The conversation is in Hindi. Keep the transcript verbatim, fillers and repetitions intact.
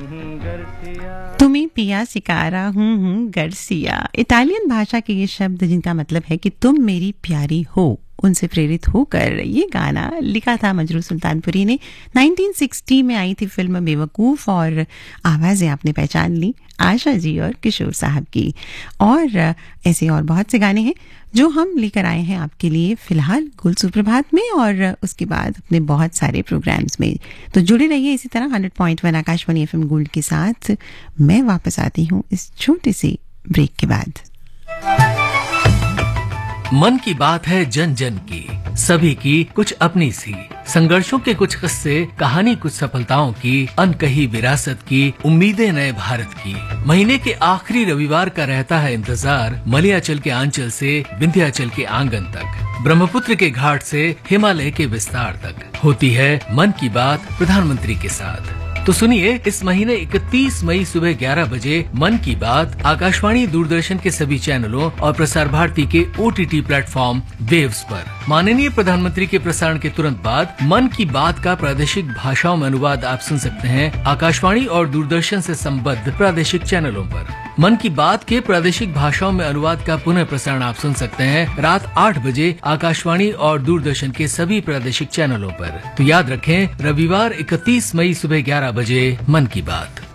तुम्हें पिया सिकारा हूँ हूँ गर्सिया, इटालियन भाषा के ये शब्द जिनका मतलब है कि तुम मेरी प्यारी हो, उनसे प्रेरित होकर ये गाना लिखा था मजरू सुल्तानपुरी ने। नाइनटीन सिक्सटी में आई थी फिल्म बेवकूफ और आवाज़ें आपने पहचान ली आशा जी और किशोर साहब की। और ऐसे और बहुत से गाने हैं जो हम लेकर आए हैं आपके लिए फिलहाल गुल सुप्रभात में और उसके बाद अपने बहुत सारे प्रोग्राम्स में। तो जुड़े रहिए इसी तरह hundred point one Akashvani FM gold के साथ। मैं वापस आती हूँ इस छोटे से ब्रेक के बाद। मन की बात है जन जन की, सभी की कुछ अपनी सी, संघर्षों के कुछ किस्से, कहानी कुछ सफलताओं की, अनकही विरासत की, उम्मीदें नए भारत की। महीने के आखिरी रविवार का रहता है इंतजार, मलयाचल के आंचल से विंध्याचल के आंगन तक, ब्रह्मपुत्र के घाट से हिमालय के विस्तार तक होती है मन की बात प्रधानमंत्री के साथ। तो सुनिए इस महीने इकतीस मई सुबह ग्यारह बजे मन की बात आकाशवाणी दूरदर्शन के सभी चैनलों और प्रसार भारती के ओटीटी प्लेटफॉर्म वेव्स पर। माननीय प्रधानमंत्री के प्रसारण के तुरंत बाद मन की बात का प्रादेशिक भाषाओं में अनुवाद आप सुन सकते हैं आकाशवाणी और दूरदर्शन से संबद्ध प्रादेशिक चैनलों पर। मन की बात के प्रादेशिक भाषाओं में अनुवाद का पुनः प्रसारण आप सुन सकते हैं रात आठ बजे आकाशवाणी और दूरदर्शन के सभी प्रादेशिक चैनलों पर। तो याद रखें रविवार इकतीस मई सुबह ग्यारह बजे मन की बात।